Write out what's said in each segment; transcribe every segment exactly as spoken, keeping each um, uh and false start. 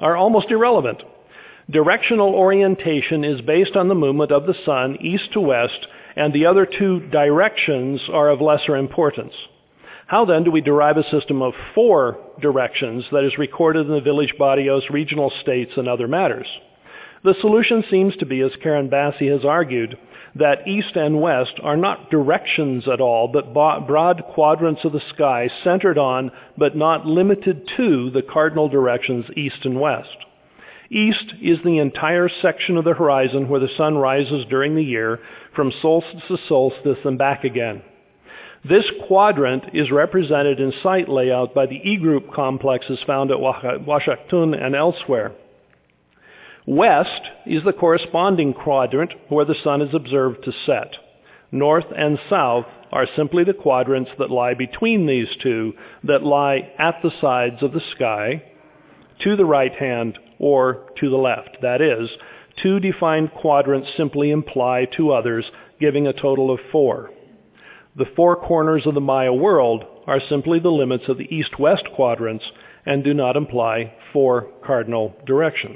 are almost irrelevant. Directional orientation is based on the movement of the sun east to west, and the other two directions are of lesser importance. How then do we derive a system of four directions that is recorded in the village barrios, regional states, and other matters? The solution seems to be, as Karen Bassi has argued, that east and west are not directions at all, but broad quadrants of the sky centered on, but not limited to, the cardinal directions east and west. East is the entire section of the horizon where the sun rises during the year, from solstice to solstice and back again. This quadrant is represented in site layout by the E-group complexes found at Washington and elsewhere. West is the corresponding quadrant where the sun is observed to set. North and south are simply the quadrants that lie between these two, that lie at the sides of the sky, to the right hand or to the left. That is, two defined quadrants simply imply two others, giving a total of four. The four corners of the Maya world are simply the limits of the east-west quadrants and do not imply four cardinal directions.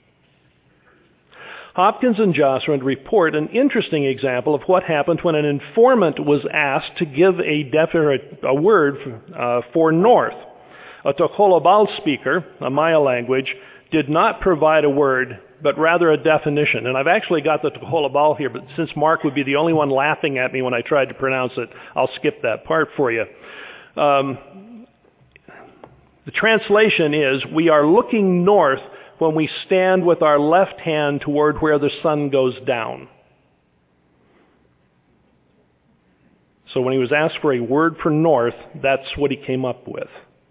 Hopkins and Josserand report an interesting example of what happened when an informant was asked to give a definite a word uh, for north. A Tocolobal speaker, a Maya language, did not provide a word, but rather a definition. And I've actually got the Tocolobal here, but since Mark would be the only one laughing at me when I tried to pronounce it, I'll skip that part for you. Um, the translation is, we are looking north when we stand with our left hand toward where the sun goes down. So when he was asked for a word for north, that's what he came up with.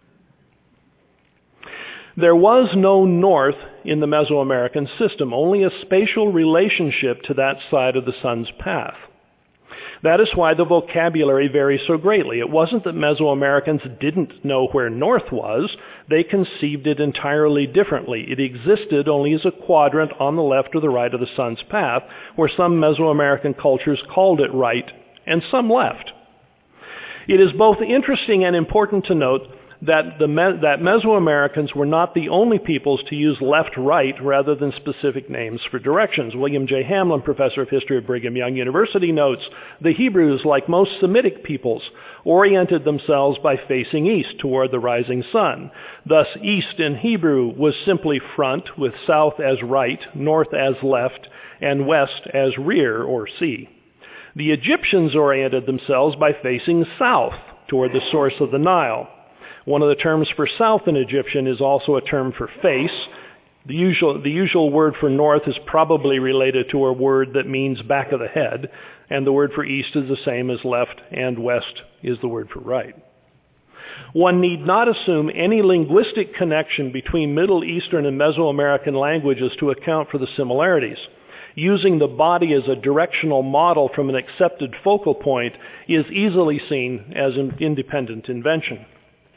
There was no north in the Mesoamerican system, only a spatial relationship to that side of the sun's path. That is why the vocabulary varies so greatly. It wasn't that Mesoamericans didn't know where north was. They conceived it entirely differently. It existed only as a quadrant on the left or the right of the sun's path, where some Mesoamerican cultures called it right and some left. It is both interesting and important to note that, the, that Mesoamericans were not the only peoples to use left-right rather than specific names for directions. William J. Hamlin, professor of history at Brigham Young University, notes, the Hebrews, like most Semitic peoples, oriented themselves by facing east toward the rising sun. Thus, east in Hebrew was simply front, with south as right, north as left, and west as rear or sea. The Egyptians oriented themselves by facing south toward the source of the Nile. One of the terms for south in Egyptian is also a term for face. The usual, the usual word for north is probably related to a word that means back of the head, and the word for east is the same as left, and west is the word for right. One need not assume any linguistic connection between Middle Eastern and Mesoamerican languages to account for the similarities. Using the body as a directional model from an accepted focal point is easily seen as an independent invention.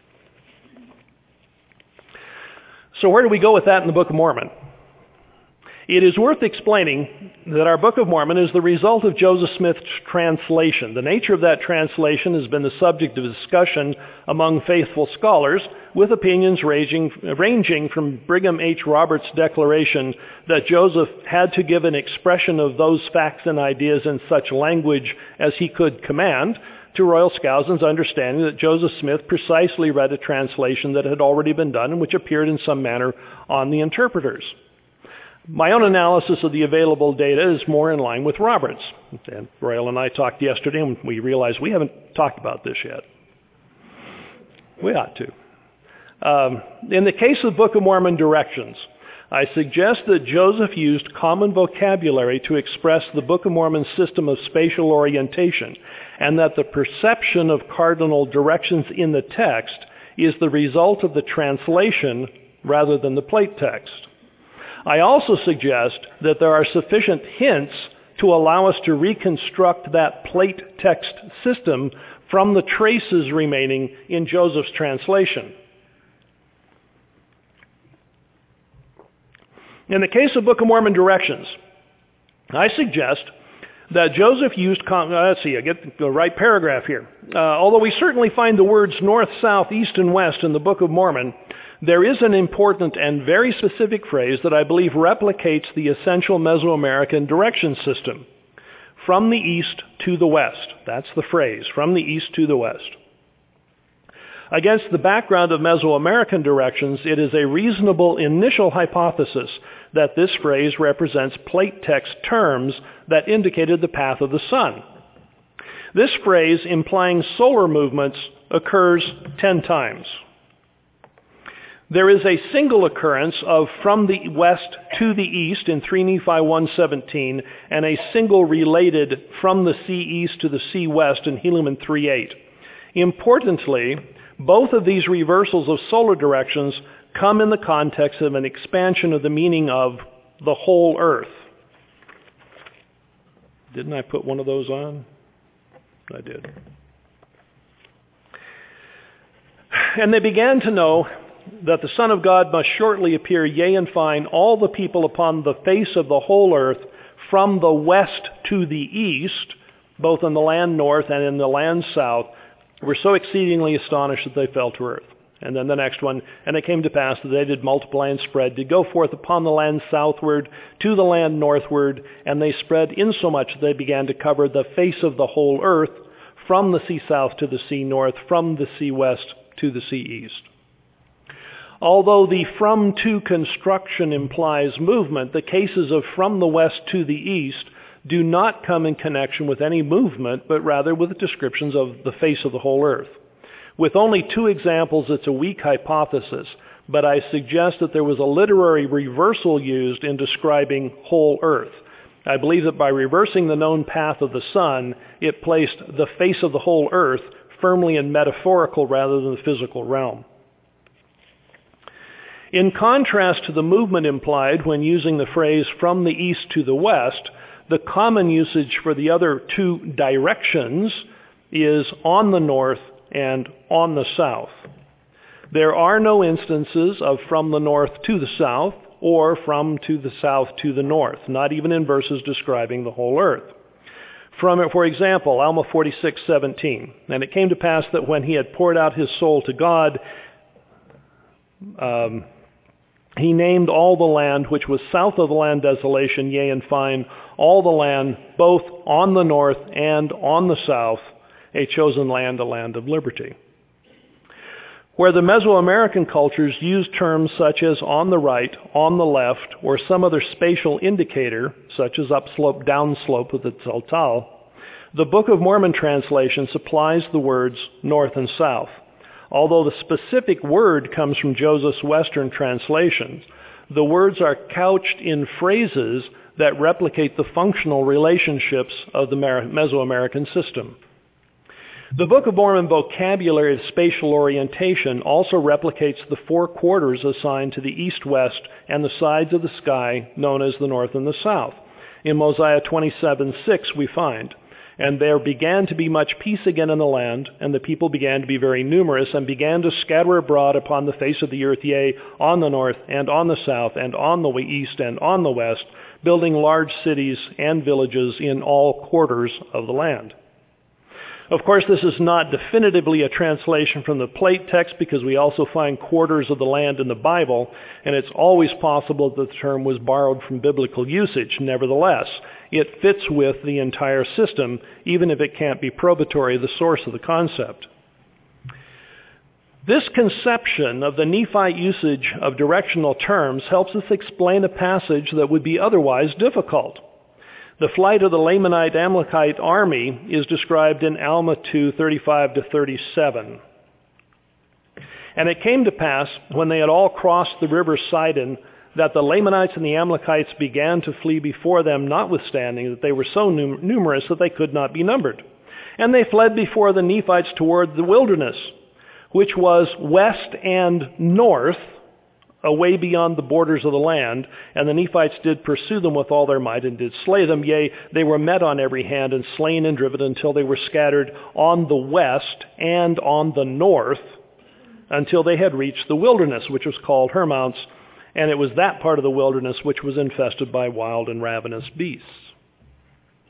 So where do we go with that in the Book of Mormon? It is worth explaining that our Book of Mormon is the result of Joseph Smith's translation. The nature of that translation has been the subject of discussion among faithful scholars, with opinions ranging, ranging from Brigham H. Roberts' declaration that Joseph had to give an expression of those facts and ideas in such language as he could command, to Royal Skousen's understanding that Joseph Smith precisely read a translation that had already been done and which appeared in some manner on the interpreters. My own analysis of the available data is more in line with Roberts. And Royal and I talked yesterday, and we realized we haven't talked about this yet. We ought to. Um, in the case of the Book of Mormon directions, I suggest that Joseph used common vocabulary to express the Book of Mormon's system of spatial orientation, and that the perception of cardinal directions in the text is the result of the translation rather than the plate text. I also suggest that there are sufficient hints to allow us to reconstruct that plate text system from the traces remaining in Joseph's translation. In the case of Book of Mormon directions, I suggest that Joseph used, con- uh, let's see, I get the right paragraph here. Uh, although we certainly find the words north, south, east, and west in the Book of Mormon, there is an important and very specific phrase that I believe replicates the essential Mesoamerican direction system. From the east to the west. That's the phrase, from the east to the west. Against the background of Mesoamerican directions, it is a reasonable initial hypothesis that this phrase represents plate text terms that indicated the path of the sun. This phrase, implying solar movements, occurs ten times. There is a single occurrence of from the west to the east in three Nephi one seventeen, and a single related from the sea east to the sea west in Helaman three eight. Importantly, both of these reversals of solar directions come in the context of an expansion of the meaning of the whole earth. Didn't I put one of those on? I did. And they began to know that the Son of God must shortly appear, yea, and find all the people upon the face of the whole earth from the west to the east, both in the land north and in the land south, were so exceedingly astonished that they fell to earth. And then the next one, and it came to pass that they did multiply and spread, did go forth upon the land southward to the land northward, and they spread insomuch that they began to cover the face of the whole earth, from the sea south to the sea north, from the sea west to the sea east. Although the from to construction implies movement, the cases of from the west to the east do not come in connection with any movement, but rather with descriptions of the face of the whole earth. With only two examples, it's a weak hypothesis, but I suggest that there was a literary reversal used in describing whole earth. I believe that by reversing the known path of the sun, it placed the face of the whole earth firmly in metaphorical rather than the physical realm. In contrast to the movement implied when using the phrase from the east to the west, the common usage for the other two directions is on the north and on the south. There are no instances of from the north to the south or from to the south to the north, not even in verses describing the whole earth. From it, for example, Alma forty-six seventeen, and it came to pass that when he had poured out his soul to God, um, he named all the land which was south of the land desolation, yea, and fine, all the land, both on the north and on the south, a chosen land, a land of liberty. Where the Mesoamerican cultures used terms such as on the right, on the left, or some other spatial indicator, such as upslope, downslope with the Tzaltal, the Book of Mormon translation supplies the words north and south. Although the specific word comes from Joseph's Western translations, the words are couched in phrases that replicate the functional relationships of the Mesoamerican system. The Book of Mormon vocabulary of spatial orientation also replicates the four quarters assigned to the east, west, and the sides of the sky known as the north and the south. In Mosiah twenty-seven six we find, "And there began to be much peace again in the land, and the people began to be very numerous, and began to scatter abroad upon the face of the earth, yea, on the north, and on the south, and on the east, and on the west, building large cities and villages in all quarters of the land." Of course, this is not definitively a translation from the plate text, because we also find quarters of the land in the Bible, and it's always possible that the term was borrowed from biblical usage. Nevertheless, it fits with the entire system, even if it can't be probatory of the source of the concept. This conception of the Nephite usage of directional terms helps us explain a passage that would be otherwise difficult. The flight of the Lamanite Amalekite army is described in Alma two thirty-five to thirty-seven. "And it came to pass, when they had all crossed the river Sidon, that the Lamanites and the Amalekites began to flee before them, notwithstanding that they were so num- numerous that they could not be numbered. And they fled before the Nephites toward the wilderness, which was west and north, away beyond the borders of the land. And the Nephites did pursue them with all their might, and did slay them. Yea, they were met on every hand, and slain and driven, until they were scattered on the west and on the north, until they had reached the wilderness, which was called Hermounts, and it was that part of the wilderness which was infested by wild and ravenous beasts."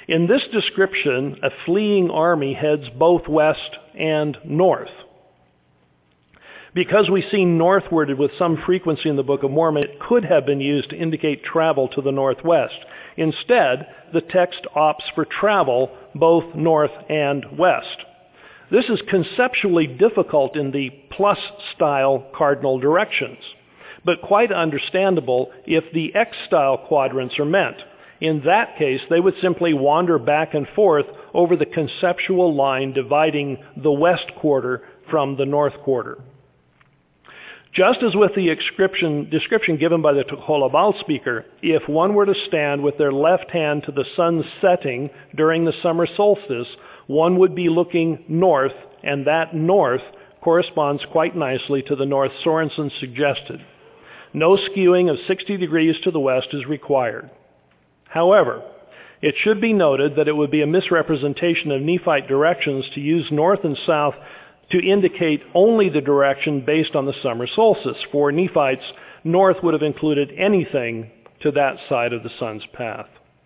In this description, a fleeing army heads both west and north. Because we see northward with some frequency in the Book of Mormon, it could have been used to indicate travel to the northwest. Instead, the text opts for travel both north and west. This is conceptually difficult in the plus-style cardinal directions, but quite understandable if the X-style quadrants are meant. In that case, they would simply wander back and forth over the conceptual line dividing the west quarter from the north quarter. Just as with the description, description given by the Tohola Baal speaker, if one were to stand with their left hand to the sun's setting during the summer solstice, one would be looking north, and that north corresponds quite nicely to the north Sorensen suggested. No skewing of sixty degrees to the west is required. However, it should be noted that it would be a misrepresentation of Nephite directions to use north and south to indicate only the direction based on the summer solstice. For Nephites, north would have included anything to that side of the sun's path.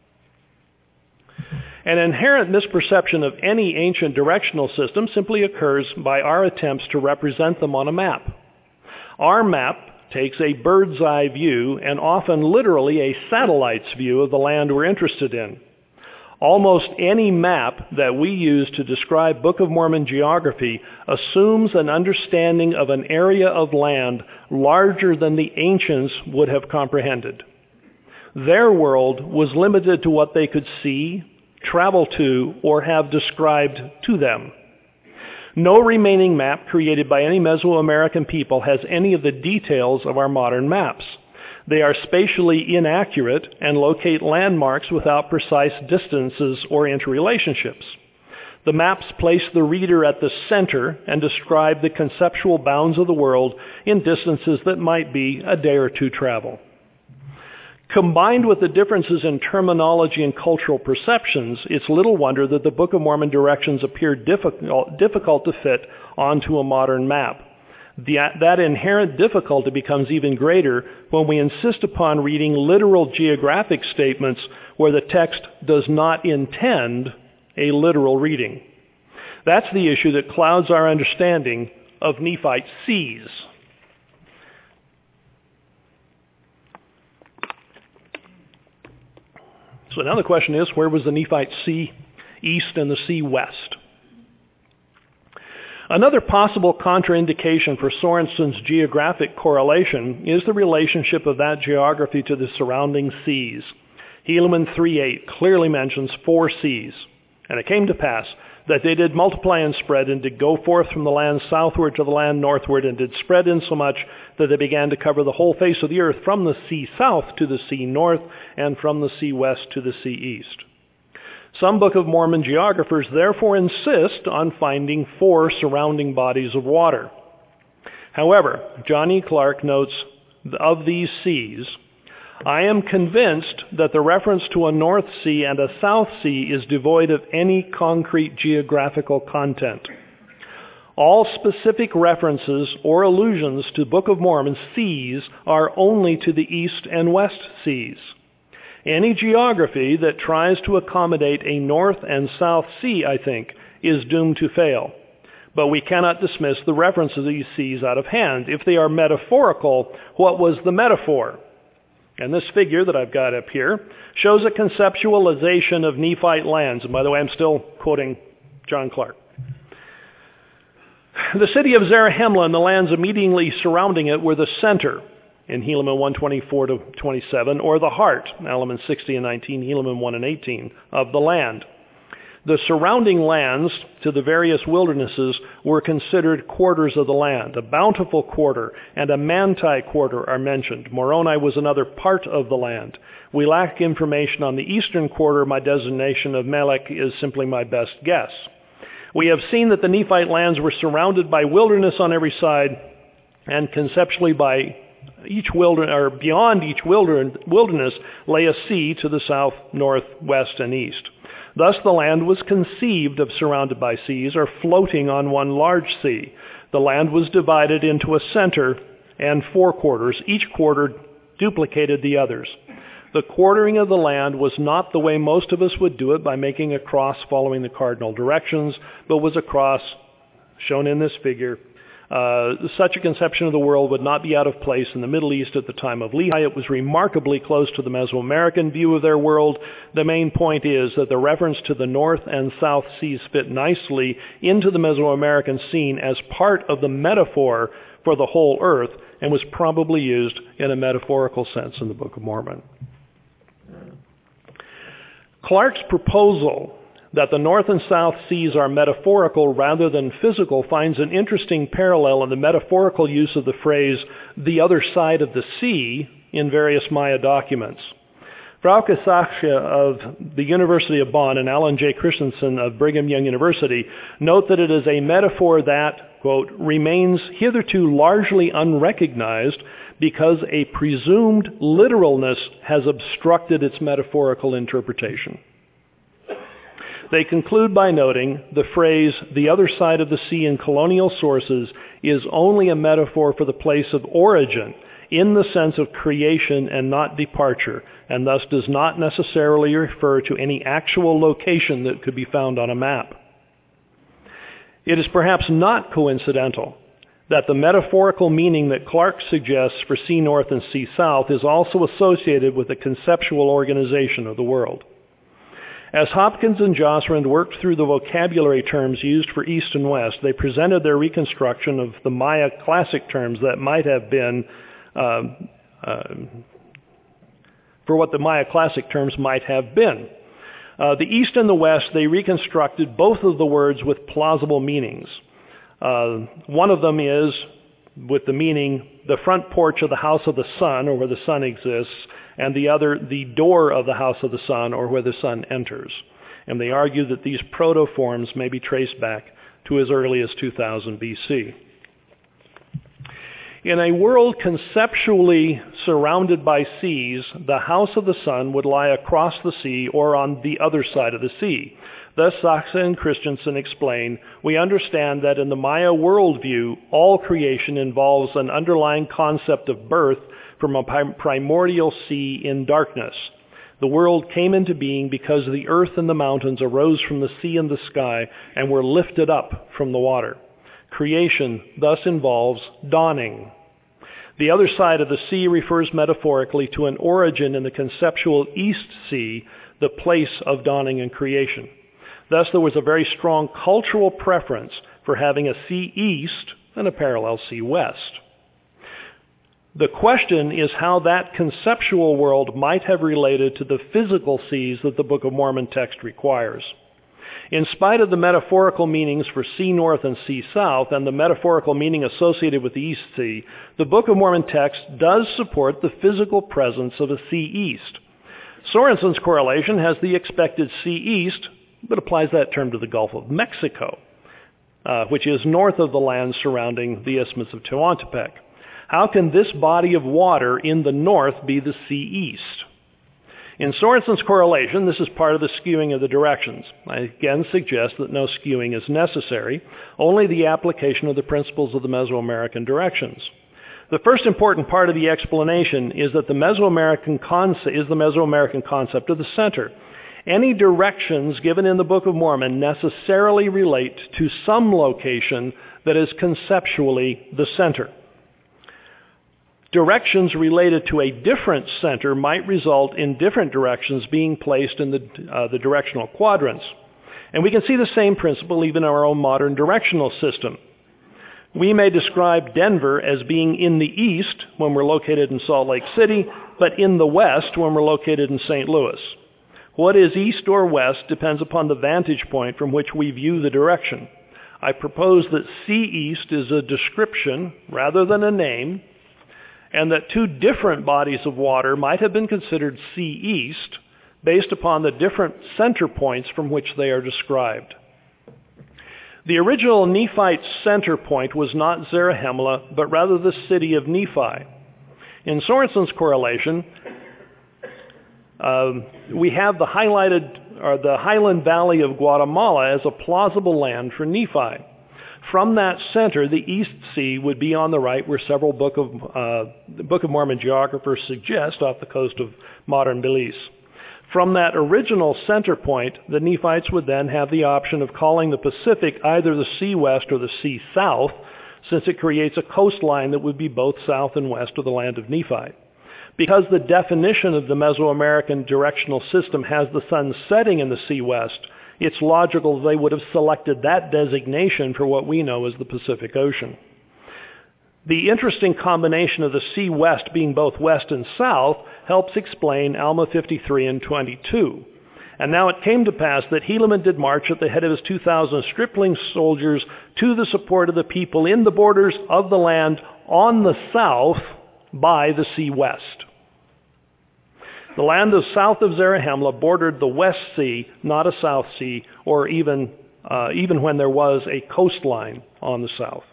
An inherent misperception of any ancient directional system simply occurs by our attempts to represent them on a map. Our map takes a bird's eye view and often literally a satellite's view of the land we're interested in. Almost any map that we use to describe Book of Mormon geography assumes an understanding of an area of land larger than the ancients would have comprehended. Their world was limited to what they could see, travel to, or have described to them. No remaining map created by any Mesoamerican people has any of the details of our modern maps. They are spatially inaccurate and locate landmarks without precise distances or interrelationships. The maps place the reader at the center and describe the conceptual bounds of the world in distances that might be a day or two travel. Combined with the differences in terminology and cultural perceptions, it's little wonder that the Book of Mormon directions appear difficult, difficult to fit onto a modern map. The, that inherent difficulty becomes even greater when we insist upon reading literal geographic statements where the text does not intend a literal reading. That's the issue that clouds our understanding of Nephite seas. So now the question is, where was the Nephite sea east and the sea west? Another possible contraindication for Sorensen's geographic correlation is the relationship of that geography to the surrounding seas. Helaman three eight clearly mentions four seas. And it came to pass that they did multiply and spread, and did go forth from the land southward to the land northward, and did spread insomuch that they began to cover the whole face of the earth from the sea south to the sea north, and from the sea west to the sea east. Some Book of Mormon geographers therefore insist on finding four surrounding bodies of water. However, John E. Clark notes, of these seas, I am convinced that the reference to a North Sea and a South Sea is devoid of any concrete geographical content. All specific references or allusions to Book of Mormon seas are only to the East and West Seas. Any geography that tries to accommodate a North and South Sea, I think, is doomed to fail. But we cannot dismiss the reference of these seas out of hand. If they are metaphorical, what was the metaphor? And this figure that I've got up here shows a conceptualization of Nephite lands. And by the way, I'm still quoting John Clark. The city of Zarahemla and the lands immediately surrounding it were the center, in Helaman one twenty-four to twenty-seven, or the heart, Alaman sixty and nineteen, Helaman one and eighteen, of the land. The surrounding lands to the various wildernesses were considered quarters of the land. A bountiful quarter and a Manti quarter are mentioned. Moroni was another part of the land. We lack information on the eastern quarter. My designation of Melech is simply my best guess. We have seen that the Nephite lands were surrounded by wilderness on every side, and conceptually by each wilderness, or beyond each wilderness, lay a sea to the south, north, west, and east. Thus the land was conceived of surrounded by seas, or floating on one large sea. The land was divided into a center and four quarters. Each quarter duplicated the others. The quartering of the land was not the way most of us would do it by making a cross following the cardinal directions, but was a cross shown in this figure. Uh, such a conception of the world would not be out of place in the Middle East at the time of Lehi. It was remarkably close to the Mesoamerican view of their world. The main point is that the reference to the North and South Seas fit nicely into the Mesoamerican scene as part of the metaphor for the whole earth, and was probably used in a metaphorical sense in the Book of Mormon. Clark's proposal that the North and South Seas are metaphorical rather than physical finds an interesting parallel in the metaphorical use of the phrase, the other side of the sea, in various Maya documents. Frauke Sachse of the University of Bonn and Alan J. Christensen of Brigham Young University note that it is a metaphor that, quote, remains hitherto largely unrecognized because a presumed literalness has obstructed its metaphorical interpretation. They conclude by noting the phrase, the other side of the sea in colonial sources, is only a metaphor for the place of origin in the sense of creation and not departure, and thus does not necessarily refer to any actual location that could be found on a map. It is perhaps not coincidental that the metaphorical meaning that Clark suggests for sea north and sea south is also associated with the conceptual organization of the world. As Hopkins and Josrand worked through the vocabulary terms used for East and West, they presented their reconstruction of the Maya classic terms that might have been, uh, uh, for what the Maya classic terms might have been. Uh, the East and the West, they reconstructed both of the words with plausible meanings. Uh, one of them is with the meaning the front porch of the house of the sun, or where the sun exists, and the other, the door of the house of the sun, or where the sun enters. And they argue that these proto-forms may be traced back to as early as two thousand B C. In a world conceptually surrounded by seas, the house of the sun would lie across the sea or on the other side of the sea. Thus, Sachse and Christensen explain, we understand that in the Maya worldview, all creation involves an underlying concept of birth from a primordial sea in darkness. The world came into being because the earth and the mountains arose from the sea and the sky and were lifted up from the water. Creation thus involves dawning. The other side of the sea refers metaphorically to an origin in the conceptual East Sea, the place of dawning and creation. Thus, there was a very strong cultural preference for having a sea east and a parallel sea west. The question is how that conceptual world might have related to the physical seas that the Book of Mormon text requires. In spite of the metaphorical meanings for sea north and sea south and the metaphorical meaning associated with the East Sea, the Book of Mormon text does support the physical presence of a sea east. Sorensen's correlation has the expected sea east, but applies that term to the Gulf of Mexico, uh, which is north of the land surrounding the Isthmus of Tehuantepec. How can this body of water in the north be the sea east? In Sorensen's correlation, this is part of the skewing of the directions. I again suggest that no skewing is necessary, only the application of the principles of the Mesoamerican directions. The first important part of the explanation is that the Mesoamerican concept is the Mesoamerican concept of the center. Any directions given in the Book of Mormon necessarily relate to some location that is conceptually the center. Directions related to a different center might result in different directions being placed in the, uh, the directional quadrants. And we can see the same principle even in our own modern directional system. We may describe Denver as being in the east when we're located in Salt Lake City, but in the west when we're located in Saint Louis. What is east or west depends upon the vantage point from which we view the direction. I propose that sea east is a description rather than a name, and that two different bodies of water might have been considered sea east based upon the different center points from which they are described. The original Nephite center point was not Zarahemla, but rather the city of Nephi. In Sorensen's correlation, uh, we have the highlighted, or the Highland Valley of Guatemala as a plausible land for Nephi. From that center, the East Sea would be on the right, where several Book of, uh, the Book of Mormon geographers suggest off the coast of modern Belize. From that original center point, the Nephites would then have the option of calling the Pacific either the Sea West or the Sea South, since it creates a coastline that would be both south and west of the land of Nephi. Because the definition of the Mesoamerican directional system has the sun setting in the Sea West, it's logical they would have selected that designation for what we know as the Pacific Ocean. The interesting combination of the Sea West being both west and south helps explain Alma fifty-three and twenty-two. And now it came to pass that Helaman did march at the head of his two thousand stripling soldiers to the support of the people in the borders of the land on the south by the Sea West. The land of south of Zarahemla bordered the West Sea, not a South Sea, or even, uh, even when there was a coastline on the south.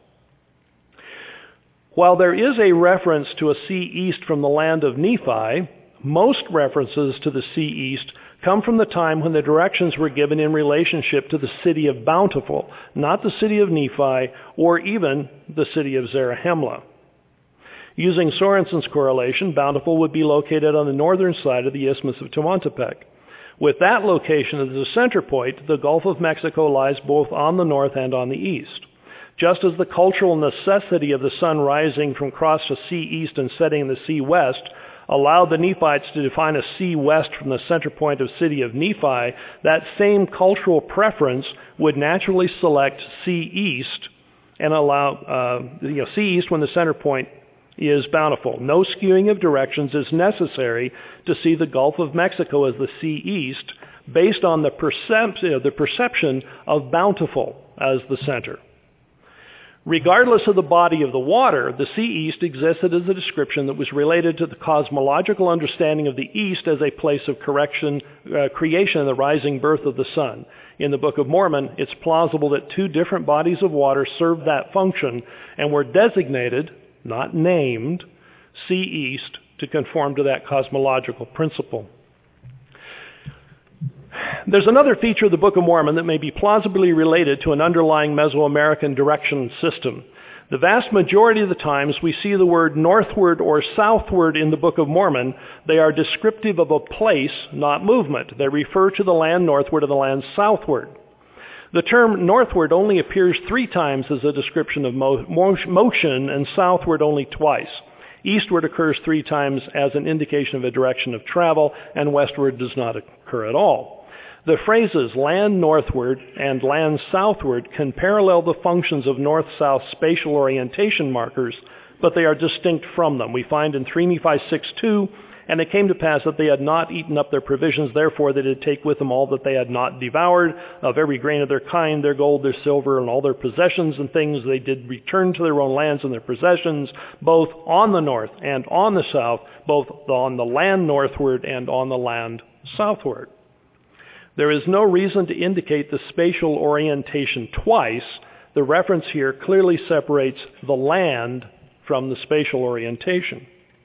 While there is a reference to a sea east from the land of Nephi, most references to the sea east come from the time when the directions were given in relationship to the city of Bountiful, not the city of Nephi or even the city of Zarahemla. Using Sorensen's correlation, Bountiful would be located on the northern side of the Isthmus of Tehuantepec. With that location as the center point, the Gulf of Mexico lies both on the north and on the east. Just as the cultural necessity of the sun rising from across the sea east and setting in the sea west allowed the Nephites to define a sea west from the center point of city of Nephi, that same cultural preference would naturally select sea east and allow uh, you know, sea east when the center point is Bountiful. No skewing of directions is necessary to see the Gulf of Mexico as the sea east based on the, percep- you know, the perception of Bountiful as the center. Regardless of the body of the water, the sea east existed as a description that was related to the cosmological understanding of the east as a place of correction, uh, creation and the rising birth of the sun. In the Book of Mormon, it's plausible that two different bodies of water served that function and were designated, not named, sea east to conform to that cosmological principle. There's another feature of the Book of Mormon that may be plausibly related to an underlying Mesoamerican direction system. The vast majority of the times we see the word northward or southward in the Book of Mormon, they are descriptive of a place, not movement. They refer to the land northward and the land southward. The term northward only appears three times as a description of mo- motion, and southward only twice. Eastward occurs three times as an indication of a direction of travel, and westward does not occur at all. The phrases land northward and land southward can parallel the functions of north-south spatial orientation markers, but they are distinct from them. We find in three Nephi six two, and it came to pass that they had not eaten up their provisions, therefore they did take with them all that they had not devoured, of every grain of their kind, their gold, their silver, and all their possessions and things. They did return to their own lands and their possessions, both on the north and on the south, both on the land northward and on the land southward. There is no reason to indicate the spatial orientation twice. The reference here clearly separates the land from the spatial orientation.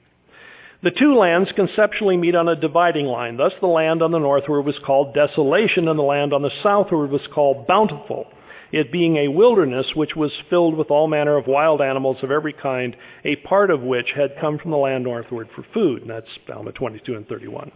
The two lands conceptually meet on a dividing line. Thus, the land on the northward was called Desolation, and the land on the southward was called Bountiful, it being a wilderness which was filled with all manner of wild animals of every kind, a part of which had come from the land northward for food. And that's Alma twenty-two and thirty-one.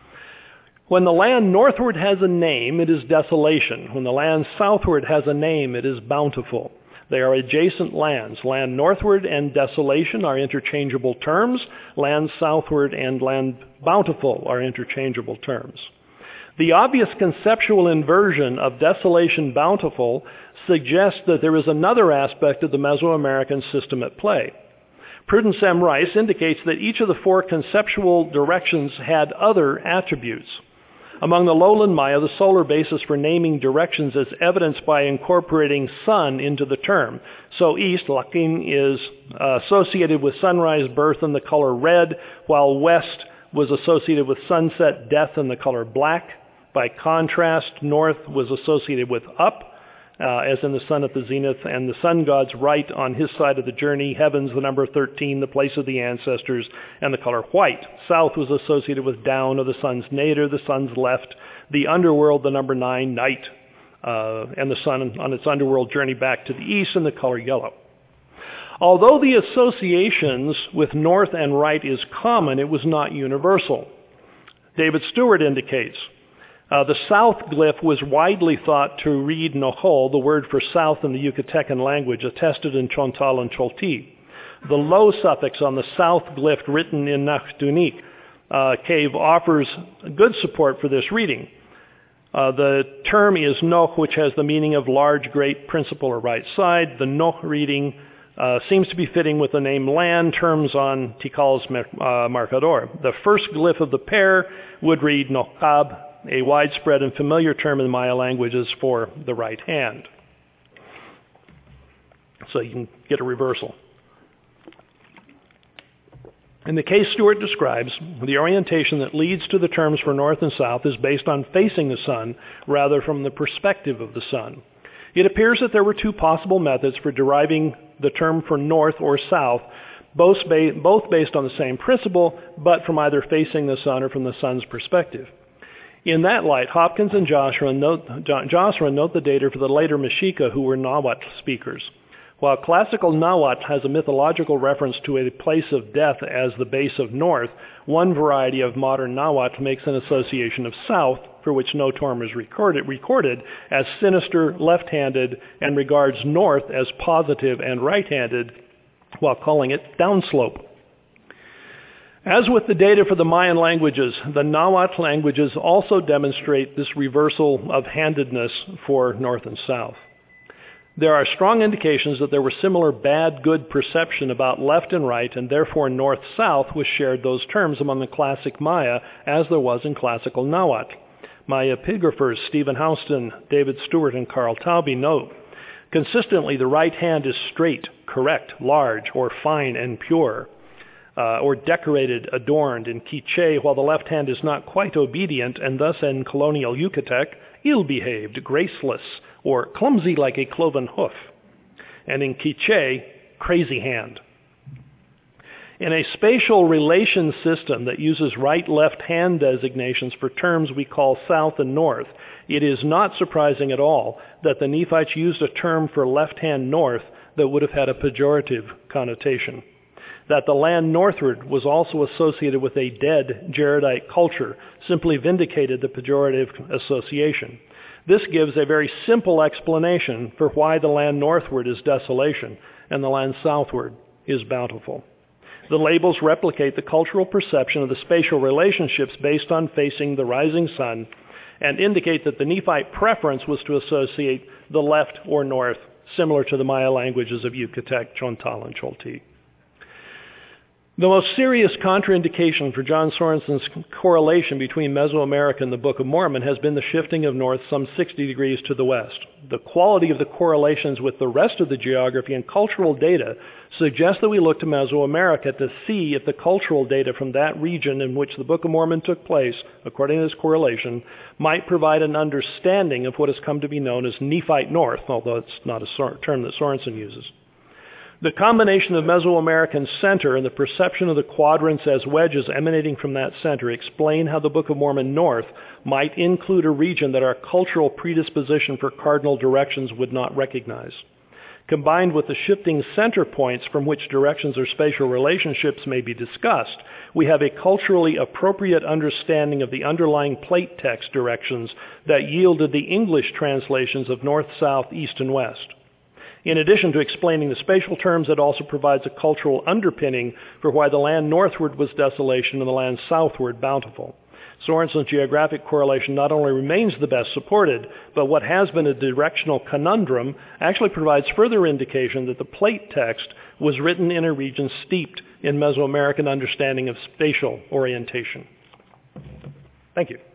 When the land northward has a name, it is Desolation. When the land southward has a name, it is Bountiful. They are adjacent lands. Land northward and Desolation are interchangeable terms. Land southward and land Bountiful are interchangeable terms. The obvious conceptual inversion of Desolation Bountiful suggests that there is another aspect of the Mesoamerican system at play. Prudence M. Rice indicates that each of the four conceptual directions had other attributes. Among the lowland Maya, the solar basis for naming directions is evidenced by incorporating sun into the term. So east, Lakin, is uh, associated with sunrise, birth, and the color red, while west was associated with sunset, death, and the color black. By contrast, north was associated with up, uh, as in the sun at the zenith, and the sun god's right on his side of the journey, heavens, the number thirteen, the place of the ancestors, and the color white. South was associated with down, of the sun's nadir, the sun's left, the underworld, the number nine, night, uh, and the sun on its underworld journey back to the east in the color yellow. Although the associations with north and right is common, it was not universal. David Stewart indicates, uh, the south glyph was widely thought to read Nohol, the word for south in the Yucatecan language, attested in Chontal and Cholti. The low suffix on the south glyph written in Nachdunik uh, cave offers good support for this reading. Uh, the term is Noh, which has the meaning of large, great, principal, or right side. The Noh reading uh, seems to be fitting with the name land terms on Tikal's uh, marcador. The first glyph of the pair would read Nohkab, a widespread and familiar term in Maya languages for the right hand. So you can get a reversal. In the case Stewart describes, the orientation that leads to the terms for north and south is based on facing the sun rather from the perspective of the sun. It appears that there were two possible methods for deriving the term for north or south, both, ba- both based on the same principle, but from either facing the sun or from the sun's perspective. In that light, Hopkins and Joshua note, Joshua note the data for the later Mexica, who were Nahuatl speakers. While classical Nahuatl has a mythological reference to a place of death as the base of north, one variety of modern Nahuatl makes an association of south, for which no term is recorded, recorded, as sinister, left-handed, and regards north as positive and right-handed, while calling it downslope. As with the data for the Mayan languages, the Nahuatl languages also demonstrate this reversal of handedness for north and south. There are strong indications that there were similar bad-good perception about left and right, and therefore north-south was shared those terms among the classic Maya as there was in classical Nahuatl. Maya epigraphers Stephen Houston, David Stewart, and Carl Taube note, consistently the right hand is straight, correct, large, or fine and pure, uh, or decorated, adorned in Quiche, while the left hand is not quite obedient, and thus in colonial Yucatec, ill-behaved, graceless, or clumsy like a cloven hoof, and in Quiche, crazy hand. In a spatial relation system that uses right-left hand designations for terms we call south and north, it is not surprising at all that the Nephites used a term for left-hand north that would have had a pejorative connotation. That the land northward was also associated with a dead Jaredite culture simply vindicated the pejorative association. This gives a very simple explanation for why the land northward is desolation and the land southward is bountiful. The labels replicate the cultural perception of the spatial relationships based on facing the rising sun and indicate that the Nephite preference was to associate the left or north, similar to the Maya languages of Yucatec, Chontal, and Cholti. The most serious contraindication for John Sorensen's correlation between Mesoamerica and the Book of Mormon has been the shifting of north some sixty degrees to the west. The quality of the correlations with the rest of the geography and cultural data suggests that we look to Mesoamerica to see if the cultural data from that region in which the Book of Mormon took place, according to this correlation, might provide an understanding of what has come to be known as Nephite North, although it's not a term that Sorensen uses. The combination of Mesoamerican center and the perception of the quadrants as wedges emanating from that center explain how the Book of Mormon North might include a region that our cultural predisposition for cardinal directions would not recognize. Combined with the shifting center points from which directions or spatial relationships may be discussed, we have a culturally appropriate understanding of the underlying plate text directions that yielded the English translations of north, south, east, and west. In addition to explaining the spatial terms, it also provides a cultural underpinning for why the land northward was desolation and the land southward bountiful. Sorensen's geographic correlation not only remains the best supported, but what has been a directional conundrum actually provides further indication that the plate text was written in a region steeped in Mesoamerican understanding of spatial orientation. Thank you.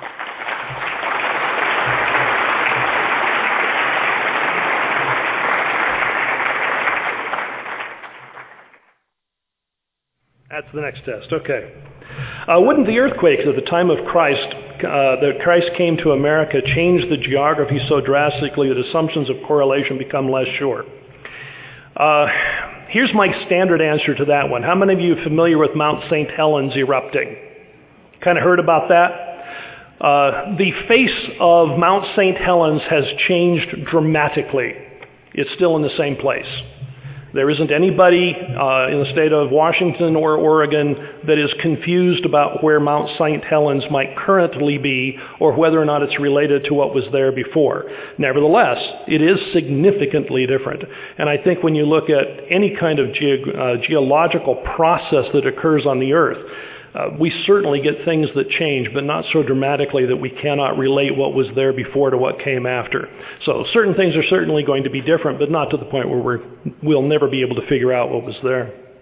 That's the next test. Okay. Uh, wouldn't the earthquakes at the time of Christ, uh, that Christ came to America, change the geography so drastically that assumptions of correlation become less sure? Uh, here's my standard answer to that one. How many of you are familiar with Mount Saint Helens erupting? Kind of heard about that? Uh, the face of Mount Saint Helens has changed dramatically. It's still in the same place. There isn't anybody uh, in the state of Washington or Oregon that is confused about where Mount Saint Helens might currently be or whether or not it's related to what was there before. Nevertheless, it is significantly different. And I think when you look at any kind of ge- uh, geological process that occurs on the earth, Uh, we certainly get things that change, but not so dramatically that we cannot relate what was there before to what came after. So certain things are certainly going to be different, but not to the point where we're, we'll never be able to figure out what was there.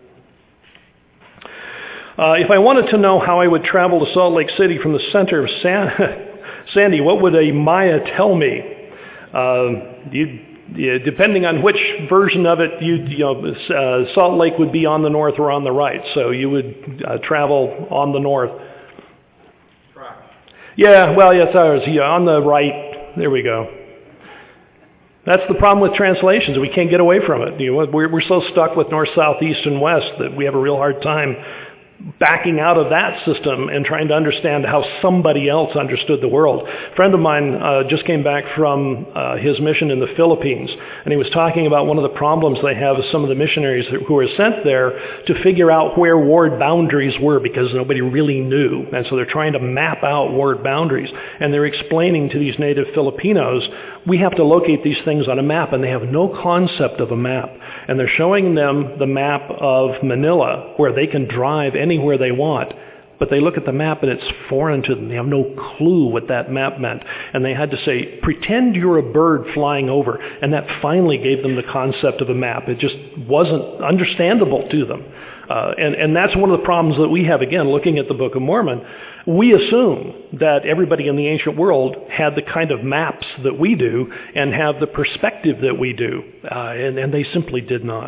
Uh, if I wanted to know how I would travel to Salt Lake City from the center of San- Sandy, what would a Maya tell me? Uh, you'd Yeah, depending on which version of it, you, you know, uh, Salt Lake would be on the north or on the right. So you would uh, travel on the north. Right. Yeah, well, yes, ours. Yeah, on the right. There we go. That's the problem with translations. We can't get away from it. You know, we're, we're so stuck with north, south, east, and west that we have a real hard time backing out of that system and trying to understand how somebody else understood the world. A friend of mine uh, just came back from uh, his mission in the Philippines, and he was talking about one of the problems they have with some of the missionaries who were sent there to figure out where ward boundaries were because nobody really knew. And so they're trying to map out ward boundaries. And they're explaining to these native Filipinos, we have to locate these things on a map, and they have no concept of a map. And they're showing them the map of Manila, where they can drive anywhere they want. But they look at the map and it's foreign to them. They have no clue what that map meant. And they had to say, pretend you're a bird flying over. And that finally gave them the concept of a map. It just wasn't understandable to them. Uh, and, and that's one of the problems that we have, again, looking at the Book of Mormon. We assume that everybody in the ancient world had the kind of maps that we do and have the perspective that we do. Uh, and, and they simply did not.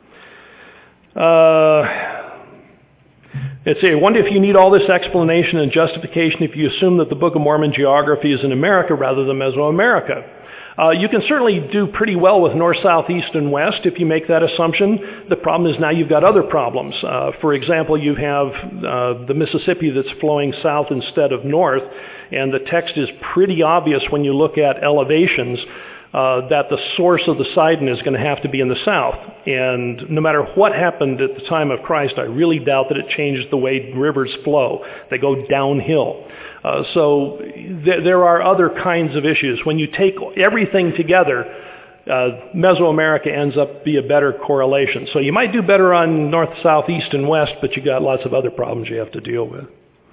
Uh, let's see, I wonder if you need all this explanation and justification if you assume that the Book of Mormon geography is in America rather than Mesoamerica. Uh, you can certainly do pretty well with north, south, east, and west if you make that assumption. The problem is now you've got other problems. Uh, for example, you have uh, the Mississippi that's flowing south instead of north, and the text is pretty obvious when you look at elevations uh, that the source of the Sidon is going to have to be in the south. And no matter what happened at the time of Christ, I really doubt that it changed the way rivers flow. They go downhill. Uh, so th- there are other kinds of issues. When you take everything together, uh, Mesoamerica ends up be a better correlation. So you might do better on north, south, east, and west, but you got lots of other problems you have to deal with.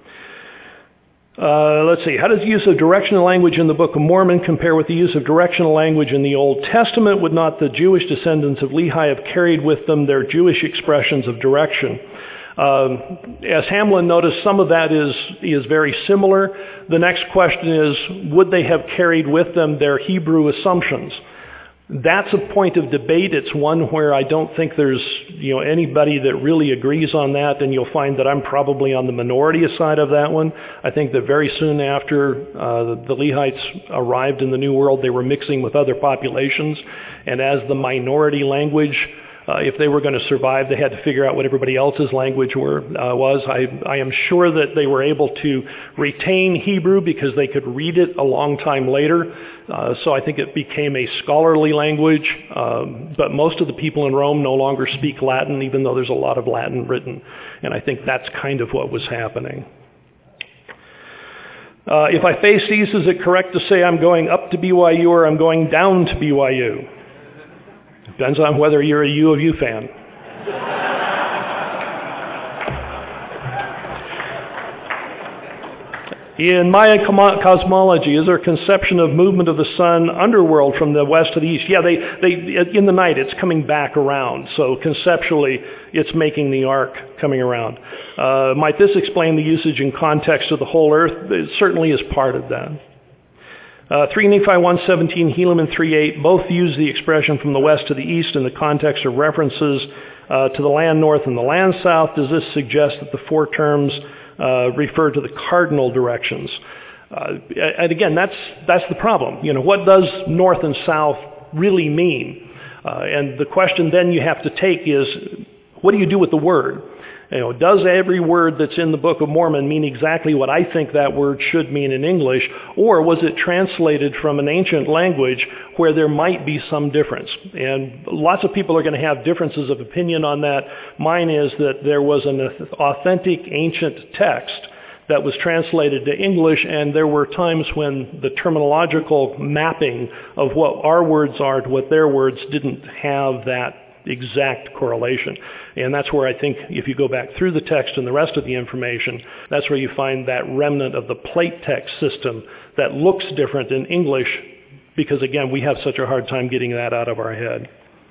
Uh, let's see. How does the use of directional language in the Book of Mormon compare with the use of directional language in the Old Testament? Would not the Jewish descendants of Lehi have carried with them their Jewish expressions of direction? Um, as Hamlin noticed, some of that is, is very similar. The next question is, would they have carried with them their Hebrew assumptions? That's a point of debate. It's one where I don't think there's you know anybody that really agrees on that, and you'll find that I'm probably on the minority side of that one. I think that very soon after uh, the Lehites arrived in the New World, they were mixing with other populations, and as the minority language, Uh, if they were going to survive, they had to figure out what everybody else's language were, uh, was. I, I am sure that they were able to retain Hebrew because they could read it a long time later. Uh, so I think it became a scholarly language. Um, but most of the people in Rome no longer speak Latin, even though there's a lot of Latin written. And I think that's kind of what was happening. Uh, if I face east, is it correct to say I'm going up to B Y U or I'm going down to B Y U? Depends on whether you're a U of U fan. In Maya cosmology, is there a conception of movement of the sun underworld from the west to the east? Yeah, they, they in the night it's coming back around. So conceptually, it's making the arc coming around. Uh, might this explain the usage and context of the whole earth? It certainly is part of that. Uh, three Nephi one seventeen, Helaman three eight, both use the expression from the west to the east in the context of references uh, to the land north and the land south. Does this suggest that the four terms uh, refer to the cardinal directions? Uh, and again, that's that's the problem. You know, what does north and south really mean? Uh, and the question then you have to take is, what do you do with the word? You know, does every word that's in the Book of Mormon mean exactly what I think that word should mean in English, or was it translated from an ancient language where there might be some difference? And lots of people are going to have differences of opinion on that. Mine is that there was an authentic ancient text that was translated to English, and there were times when the terminological mapping of what our words are to what their words didn't have that exact correlation. And that's where I think if you go back through the text and the rest of the information, that's where you find that remnant of the plate text system that looks different in English, because again, we have such a hard time getting that out of our head.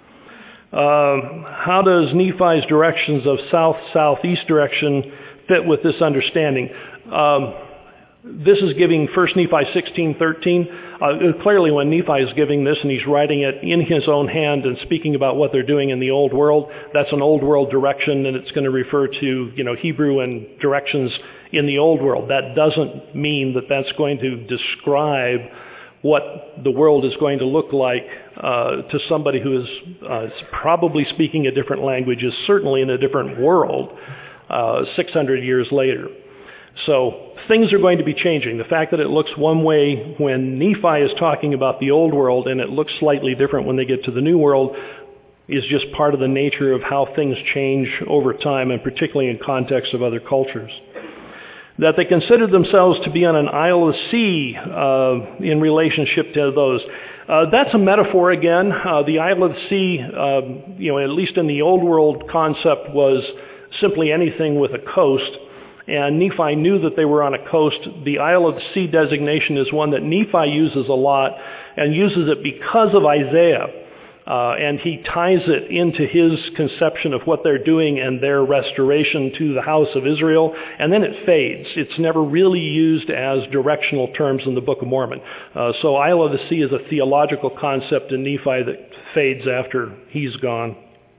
Uh, how does Nephi's directions of south-southeast direction fit with this understanding? Um, this is giving First Nephi sixteen thirteen. Uh, clearly when Nephi is giving this and he's writing it in his own hand and speaking about what they're doing in the old world, that's an old world direction, and it's going to refer to, you know, Hebrew and directions in the old world. That doesn't mean that that's going to describe what the world is going to look like uh, to somebody who is uh, probably speaking a different language, is certainly in a different world uh, six hundred years later. So things are going to be changing. The fact that it looks one way when Nephi is talking about the old world and it looks slightly different when they get to the new world is just part of the nature of how things change over time, and particularly in context of other cultures. That they considered themselves to be on an isle of sea uh, in relationship to those. Uh, that's a metaphor again. Uh, the isle of the sea, uh, you know, at least in the old world concept, was simply anything with a coast. And Nephi knew that they were on a coast. The Isle of the Sea designation is one that Nephi uses a lot, and uses it because of Isaiah. Uh, and he ties it into his conception of what they're doing and their restoration to the house of Israel, and then it fades. It's never really used as directional terms in the Book of Mormon. Uh, so Isle of the Sea is a theological concept in Nephi that fades after he's gone.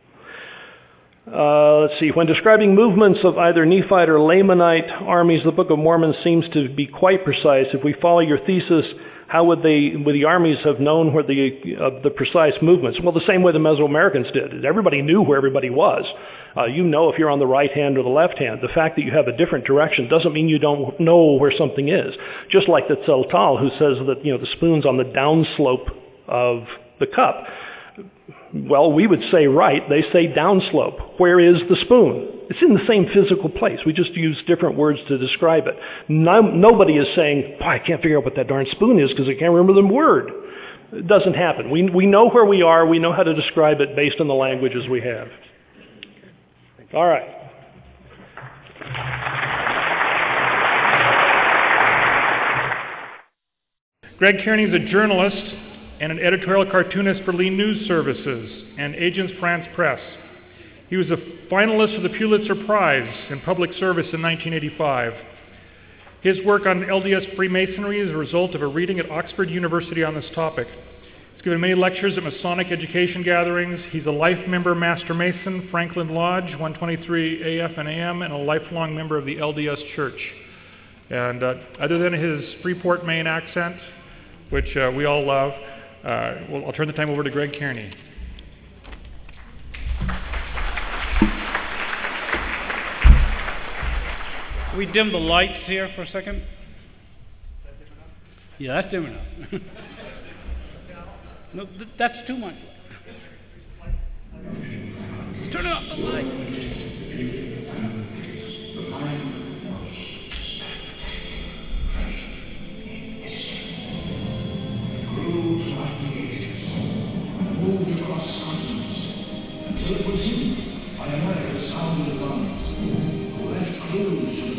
Uh, let's see. When describing movements of either Nephite or Lamanite armies, the Book of Mormon seems to be quite precise. If we follow your thesis, how would they, would the armies have known where the uh, the precise movements? Well, the same way the Mesoamericans did. Everybody knew where everybody was. Uh, you know if you're on the right hand or the left hand. The fact that you have a different direction doesn't mean you don't know where something is. Just like the Tzeltal, who says that, you know, the spoon's on the downslope of the cup. Well, we would say right, they say downslope. Where is the spoon? It's in the same physical place. We just use different words to describe it. No, nobody is saying, oh, I can't figure out what that darn spoon is because I can't remember the word. It doesn't happen. We, we know where we are. We know how to describe it based on the languages we have. All right. Greg Kearney is a journalist and an editorial cartoonist for Lee News Services and Agence France Presse. He was a finalist for the Pulitzer Prize in Public Service in nineteen eighty-five. His work on L D S Freemasonry is a result of a reading at Oxford University on this topic. He's given many lectures at Masonic education gatherings. He's a life member Master Mason, Franklin Lodge, one twenty-three A F and A M, and a lifelong member of the L D S Church. And uh, other than his Freeport, Maine accent, which uh, we all love, Uh, well, I'll turn the time over to Greg Kearney. Can we dim the lights here for a second? Yeah, that's dim enough. No, th- that's too much. Turn off the light.